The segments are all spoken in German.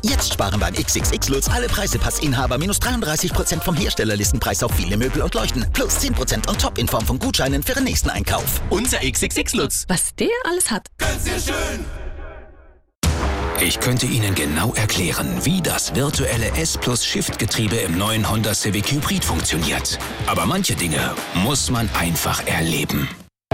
Jetzt sparen beim XXX Lutz alle Preisepassinhaber minus 33% vom Herstellerlistenpreis auf viele Möbel und Leuchten. Plus 10% on top in Form von Gutscheinen für den nächsten Einkauf. Unser XXX Lutz. Was der alles hat. Ganz sehr schön. Ich könnte Ihnen genau erklären, wie das virtuelle S+-Shift-Getriebe im neuen Honda Civic Hybrid funktioniert. Aber manche Dinge muss man einfach erleben.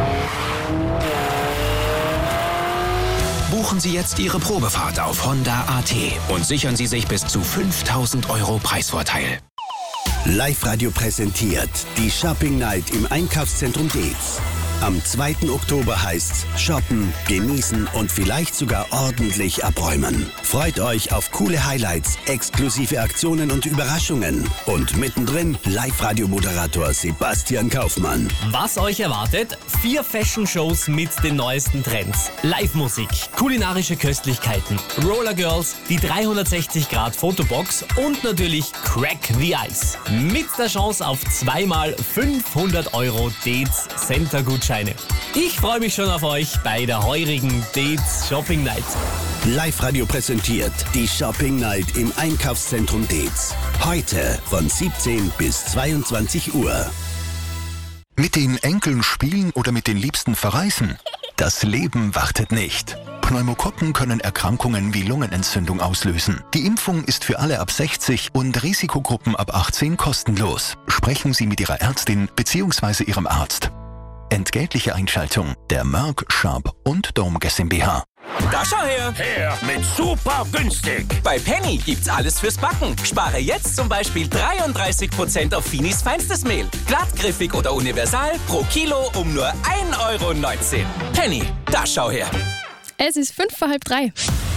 Buchen Sie jetzt Ihre Probefahrt auf Honda.at und sichern Sie sich bis zu 5.000 € Preisvorteil. Live-Radio präsentiert die Shopping Night im Einkaufszentrum Deetz. Am 2. Oktober heißt's shoppen, genießen und vielleicht sogar ordentlich abräumen. Freut euch auf coole Highlights, exklusive Aktionen und Überraschungen. Und mittendrin Live-Radio-Moderator Sebastian Kaufmann. Was euch erwartet? 4 Fashion-Shows mit den neuesten Trends. Live-Musik, kulinarische Köstlichkeiten, Roller Girls, die 360-Grad-Fotobox und natürlich Crack the Ice. Mit der Chance auf 2x 500 € Deetz Center-Gutscheine. Ich freue mich schon auf euch bei der heurigen Deetz Shopping Night. Live-Radio präsentiert die Shopping Night im Einkaufszentrum Deetz. Heute von 17 bis 22 Uhr. Mit den Enkeln spielen oder mit den Liebsten verreisen? Das Leben wartet nicht. Pneumokokken können Erkrankungen wie Lungenentzündung auslösen. Die Impfung ist für alle ab 60 und Risikogruppen ab 18 kostenlos. Sprechen Sie mit Ihrer Ärztin bzw. Ihrem Arzt. Entgeltliche Einschaltung der Merck, Sharp und Dome GmbH. Da schau her! Her mit super günstig. Bei Penny gibt's alles fürs Backen. Spare jetzt zum Beispiel 33% auf Finis feinstes Mehl. Glattgriffig oder universal pro Kilo um nur 1,19 €. Penny, da schau her! Es ist 2:55.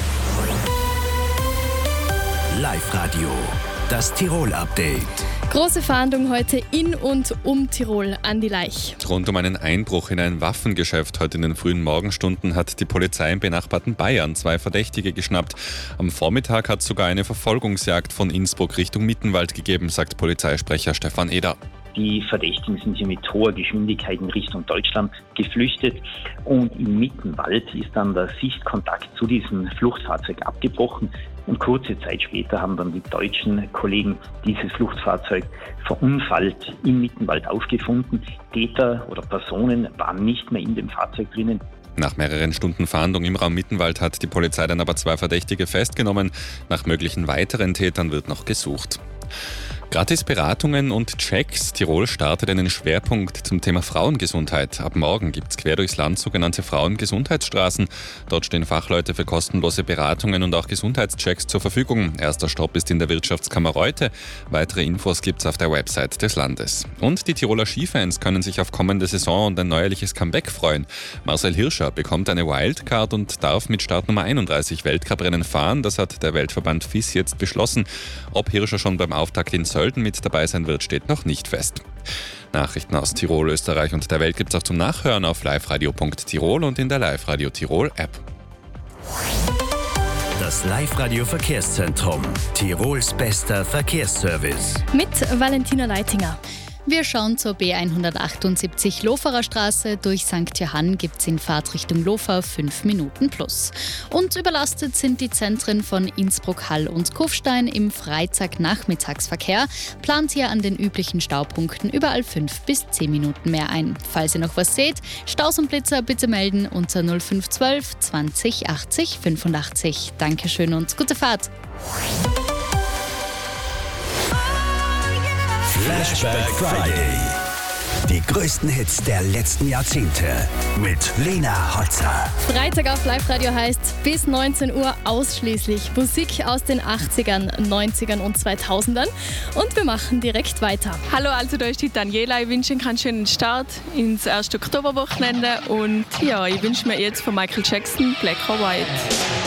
Live-Radio, das Tirol-Update. Große Fahndung heute in und um Tirol an die Laich. Rund um einen Einbruch in ein Waffengeschäft heute in den frühen Morgenstunden hat die Polizei im benachbarten Bayern 2 Verdächtige geschnappt. Am Vormittag hat es sogar eine Verfolgungsjagd von Innsbruck Richtung Mittenwald gegeben, sagt Polizeisprecher Stefan Eder. Die Verdächtigen sind hier mit hoher Geschwindigkeit in Richtung Deutschland geflüchtet und im Mittenwald ist dann der Sichtkontakt zu diesem Fluchtfahrzeug abgebrochen und kurze Zeit später haben dann die deutschen Kollegen dieses Fluchtfahrzeug verunfallt im Mittenwald aufgefunden. Täter oder Personen waren nicht mehr in dem Fahrzeug drinnen. Nach mehreren Stunden Fahndung im Raum Mittenwald hat die Polizei dann aber 2 Verdächtige festgenommen. Nach möglichen weiteren Tätern wird noch gesucht. Gratis-Beratungen und Checks. Tirol startet einen Schwerpunkt zum Thema Frauengesundheit. Ab morgen gibt es quer durchs Land sogenannte Frauengesundheitsstraßen. Dort stehen Fachleute für kostenlose Beratungen und auch Gesundheitschecks zur Verfügung. Erster Stopp ist in der Wirtschaftskammer Reute. Weitere Infos gibt es auf der Website des Landes. Und die Tiroler Skifans können sich auf kommende Saison und ein neuerliches Comeback freuen. Marcel Hirscher bekommt eine Wildcard und darf mit Startnummer 31 Weltcuprennen fahren. Das hat der Weltverband FIS jetzt beschlossen. Ob Hirscher schon beim Auftakt in Sölden mit dabei sein wird, steht noch nicht fest. Nachrichten aus Tirol, Österreich und der Welt gibt es auch zum Nachhören auf liveradio.tirol und in der Live-Radio Tirol App. Das Live-Radio Verkehrszentrum. Tirols bester Verkehrsservice. Mit Valentina Leitinger. Wir schauen zur B178 Loferer Straße. Durch St. Johann gibt es in Fahrtrichtung Lofer 5 Minuten plus. Und überlastet sind die Zentren von Innsbruck, Hall und Kufstein im Freitag-Nachmittagsverkehr. Plant hier an den üblichen Staupunkten überall 5 bis 10 Minuten mehr ein. Falls ihr noch was seht, Staus und Blitzer bitte melden unter 0512 20 80 85. Dankeschön und gute Fahrt. Flashback Friday. Die größten Hits der letzten Jahrzehnte mit Lena Holzer. Freitag auf Live-Radio heißt bis 19 Uhr ausschließlich Musik aus den 80ern, 90ern und 2000ern. Und wir machen direkt weiter. Hallo, also da ist die Daniela. Ich wünsche Ihnen einen schönen Start ins erste Oktoberwochenende. Und ja, ich wünsche mir jetzt von Michael Jackson Black or White.